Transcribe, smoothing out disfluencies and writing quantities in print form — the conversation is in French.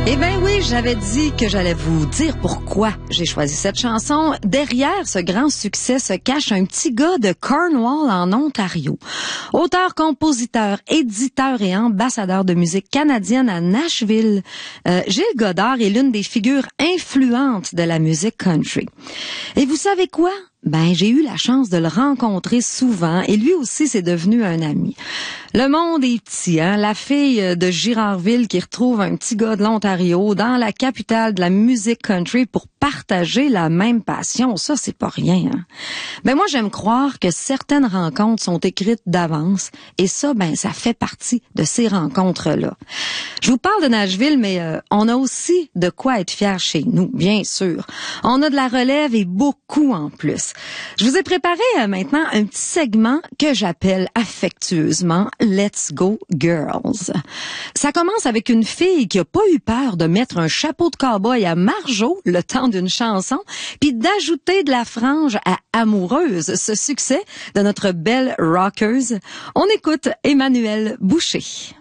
Eh ben oui, j'avais dit que j'allais vous dire pourquoi j'ai choisi cette chanson. Derrière ce grand succès se cache un petit gars de Cornwall en Ontario. Auteur, compositeur, éditeur et ambassadeur de musique canadienne à Nashville, Gilles Godard est l'une des figures influentes de la musique country. Et vous savez quoi? Ben, j'ai eu la chance de le rencontrer souvent et lui aussi c'est devenu un ami. Le monde est petit, hein? La fille de Girardville qui retrouve un petit gars de l'Ontario dans la capitale de la musique country pour partager la même passion. Ça, c'est pas rien, hein? Ben, moi, j'aime croire que certaines rencontres sont écrites d'avance et ça, ben, ça fait partie de ces rencontres-là. Je vous parle de Nashville, mais on a aussi de quoi être fiers chez nous, bien sûr. On a de la relève et beaucoup en plus. Je vous ai préparé maintenant un petit segment que j'appelle affectueusement Let's Go Girls. Ça commence avec une fille qui a pas eu peur de mettre un chapeau de cow-boy à Marjo le temps d'une chanson, puis d'ajouter de la frange à Amoureuse, ce succès de notre belle rockers. On écoute Emmanuelle Boucher.